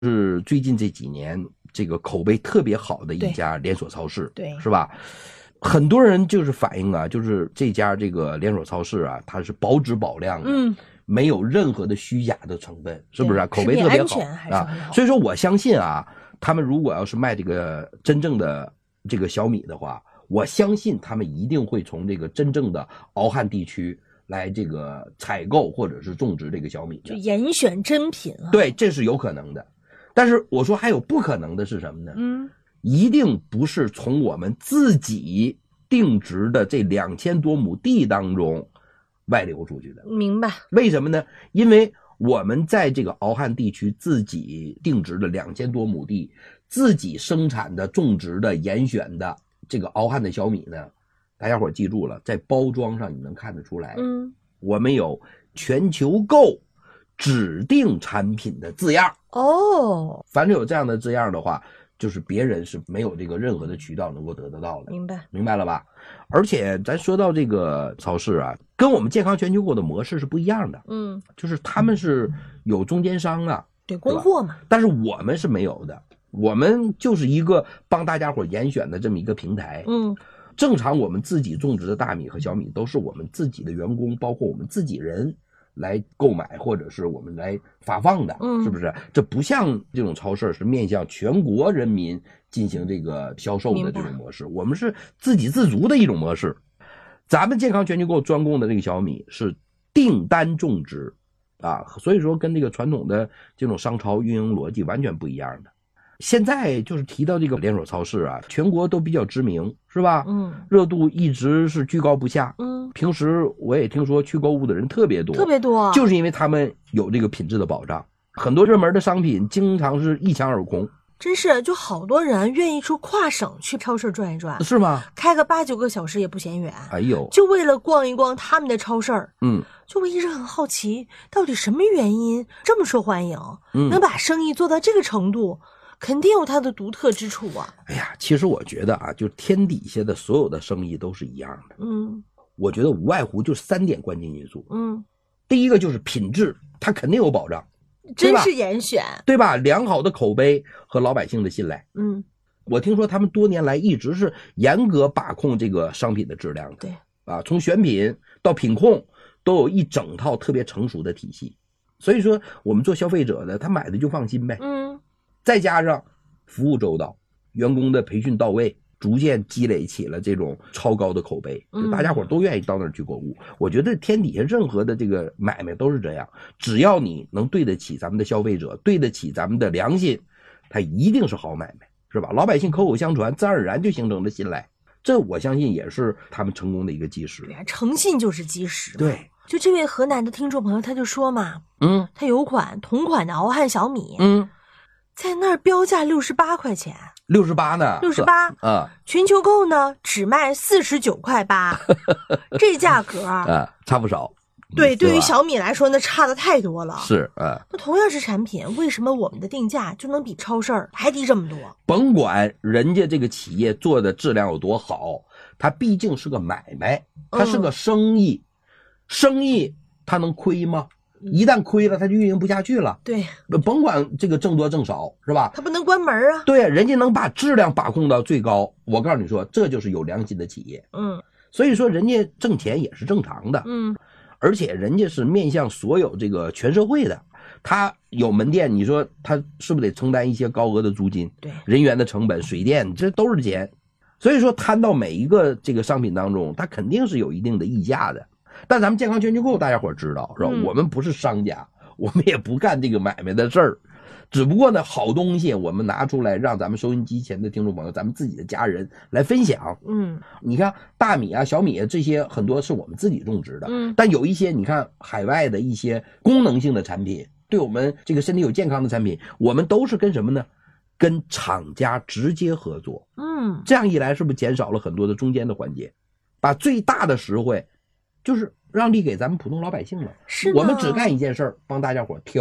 是最近这几年这个口碑特别好的一家连锁超市， 对， 是吧？很多人就是反映啊，就是这家这个连锁超市啊，它是保质保量的，没有任何的虚假的成分，是不是啊？口碑特别好啊。所以说我相信啊，他们如果要是卖这个真正的这个小米的话，我相信他们一定会从这个真正的敖汉地区来这个采购或者是种植这个小米的， 就严选真品啊。 对，这是有可能的。但是我说还有不可能的是什么呢？一定不是从我们自己定植的这2000多亩地当中外流出去的。 明白？ 为什么呢？因为我们在这个敖汉地区自己定植的2000多亩地，自己生产的、种植的、严选的这个敖汉的小米呢，大家伙记住了，在包装上你能看得出来，我们有全球购指定产品的字样。 哦， 凡是有这样的字样的话，就是别人是没有这个任何的渠道能够得到的。明白了吧？而且咱说到这个超市啊，跟我们健康全球购的模式是不一样的。就是他们是有中间商啊， 对，供货嘛。 但是我们是没有的，我们就是一个帮大家伙严选的这么一个平台。正常我们自己种植的大米和小米都是我们自己的员工，包括我们自己人来购买，或者是我们来发放的，是不是？这不像这种超市是面向全国人民进行这个销售的这种模式，我们是自给自足的一种模式。咱们健康全球购专供的这个小米是订单种植啊，所以说跟这个传统的这种商超运营逻辑完全不一样的。现在就是提到这个连锁超市啊，全国都比较知名，是吧？热度一直是居高不下。平时我也听说去购物的人特别多，就是因为他们有这个品质的保障，很多热门的商品经常是一抢而空。 真是，就好多人愿意出跨省去超市转一转， 是吗？ 开个8、9个小时也不嫌远。 哎呦， 就为了逛一逛他们的超市。就我一直很好奇，到底什么原因这么受欢迎，能把生意做到这个程度？肯定有它的独特之处啊！ 哎呀，其实我觉得啊，就天底下的所有的生意都是一样的。我觉得无外乎就是3点关键因素。第一个就是品质，它肯定有保障， 真是严选， 对吧？良好的口碑和老百姓的信赖。我听说他们多年来一直是严格把控这个商品的质量的。 对啊，从选品到品控都有一整套特别成熟的体系。所以说，我们做消费者的，他买的就放心呗。再加上服务周到，员工的培训到位，逐渐积累起了这种超高的口碑，就大家伙都愿意到那儿去购物。我觉得天底下任何的这个买卖都是这样，只要你能对得起咱们的消费者，对得起咱们的良心，它一定是好买卖，是吧？老百姓口口相传，自然而然就形成了信赖，这我相信也是他们成功的一个基石。 对啊，诚信就是基石。 对， 就这位河南的听众朋友他就说嘛，他有同款的敖汉小米，在那儿标价68块钱 ，68呢 ？68啊！全球购呢只卖49.8块，这价格啊差不少。 对，对于小米来说，那差的太多了。 是那同样是产品，为什么我们的定价就能比超市还低这么多？ 甭管人家这个企业做的质量有多好，它毕竟是个买卖，它是个生意，生意它能亏吗？一旦亏了，它就运营不下去了。 对， 甭管这个挣多挣少，是吧？ 它不能关门啊。 对，人家能把质量把控到最高，我告诉你说，这就是有良心的企业。所以说人家挣钱也是正常的。而且人家是面向所有这个全社会的，他有门店，你说他是不是得承担一些高额的租金？ 对， 人员的成本、水电，这都是钱。所以说摊到每一个这个商品当中，它肯定是有一定的溢价的。但咱们健康全球购大家伙知道是吧？我们不是商家，我们也不干这个买卖的事儿，只不过呢，好东西我们拿出来让咱们收音机前的听众朋友，咱们自己的家人来分享。你看大米啊、小米啊这些很多是我们自己种植的，但有一些你看海外的一些功能性的产品，对我们这个身体有健康的产品，我们都是跟什么呢？跟厂家直接合作。这样一来是不是减少了很多的中间的环节，把最大的实惠就是让利给咱们普通老百姓了。 是， 我们只干一件事儿，帮大家伙挑，是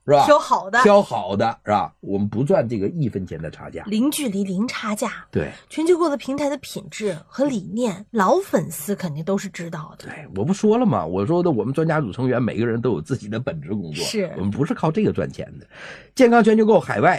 是吧？ 挑好的， 挑好的是吧？我们不赚这个1分钱的差价， 零距离零差价。 对， 全球购的平台的品质和理念，老粉丝肯定都是知道的。 对，我不说了吗？我说的我们专家组成员每个人都有自己的本职工作， 是我们不是靠这个赚钱的。健康全球购海外